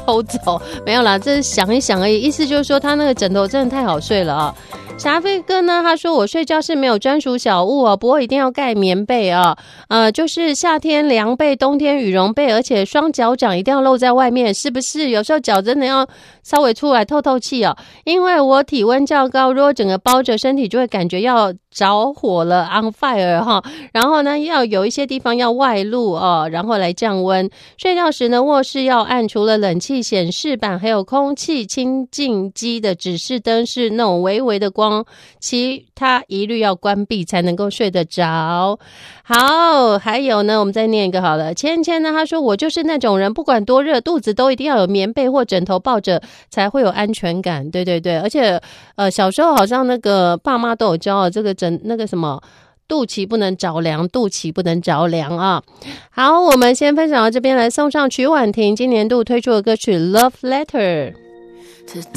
偷走，没有啦，这是想一想而已。意思就是说，他那个枕头真的太好睡了啊。霞飞哥呢，他说我睡觉是没有专属小物哦，不过一定要盖棉被啊，就是夏天凉被，冬天羽绒被，而且双脚掌一定要露在外面，是不是？有时候脚真的要稍微出来透透气哦，因为我体温较高，如果整个包着身体就会感觉要着火了 ，on fire 哈。然后呢，要有一些地方要外露哦，然后来降温。睡觉时呢，卧室要按除了冷气显示板还有空气清净机的指示灯是那种微微的光，其他一律要关闭才能够睡得着。好，还有呢，我们再念一个好了。芊芊呢，她说我就是那种人，不管多热，肚子都一定要有棉被或枕头抱着，才会有安全感。对对对，而且小时候好像那个爸妈都有教这个那个什么。肚脐不能着凉，肚脐不能着凉啊！好，我们先分享到这边，来送上曲婉婷今年度推出的歌曲《Love Letter》。